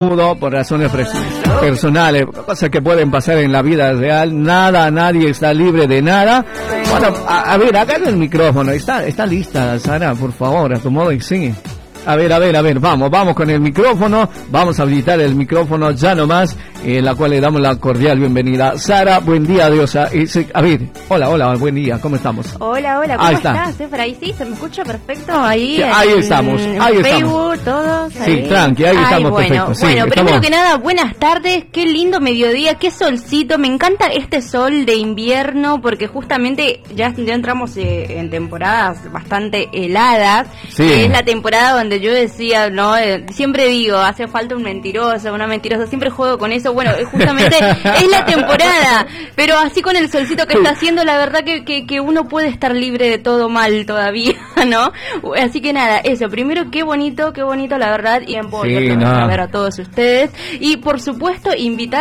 por razones personales, cosas que pueden pasar en la vida real. Nadie está libre de nada. Bueno, a ver, agarra el micrófono. Está lista, Sara, por favor, a tu modo y sí. A ver, vamos con el micrófono. Vamos a habilitar el micrófono ya nomás, la cual le damos la cordial bienvenida. Sara, buen día, diosa. A ver, hola, buen día, ¿cómo estamos? Hola, ¿cómo estás? Ahí sí, se me escucha perfecto. Ahí estamos. Facebook, todos. Sí, tranqui, ahí estamos, perfecto. Sí, bueno, estamos... primero que nada, buenas tardes. Qué lindo mediodía, qué solcito. Me encanta este sol de invierno porque justamente ya entramos en temporadas bastante heladas. Sí. Es la temporada donde yo decía, no, siempre digo, hace falta un mentiroso, una mentirosa, siempre juego con eso. Bueno, justamente es la temporada, pero así con el solcito que está haciendo, la verdad que uno puede estar libre de todo mal todavía, ¿no? Así que nada, eso, primero qué bonito la verdad, y en pollo a ver a todos ustedes, y por supuesto invitar